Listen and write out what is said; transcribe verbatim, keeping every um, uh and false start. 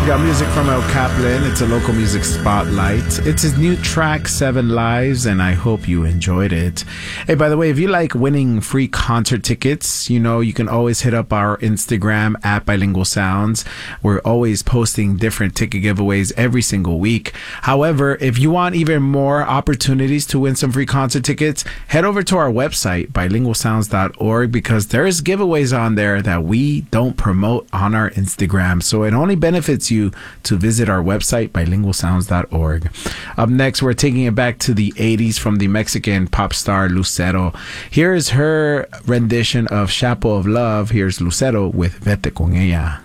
We got music from El Kaplan. It's a local music spotlight. It's his new track, Seven Lives, and I hope you enjoyed it. Hey, by the way, if you like winning free concert tickets, you know, you can always hit up our Instagram at Bilingual Sounds. We're always posting different ticket giveaways every single week. However, if you want even more opportunities to win some free concert tickets, head over to our website, bilingual sounds dot org, because there's giveaways on there that we don't promote on our Instagram. So it only benefits you to visit our website, bilingual sounds dot org. Up next, we're taking it back to the eighties from the Mexican pop star Lucero. Here is her rendition of Chapo of Love. Here's Lucero with Vete Con Ella.